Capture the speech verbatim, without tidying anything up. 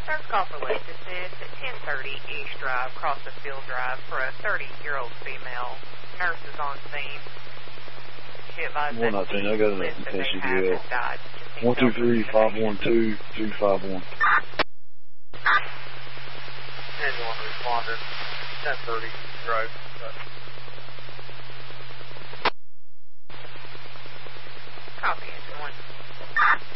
First call for list assist at ten thirty East Drive, Crossfield Drive, for a thirty-year-old female. Nurse is on scene. She advised that I the got list an that they N C have D L. has died. One two three five one two two five one. Engine one responded. Ten thirty East Drive. Copy, engine one.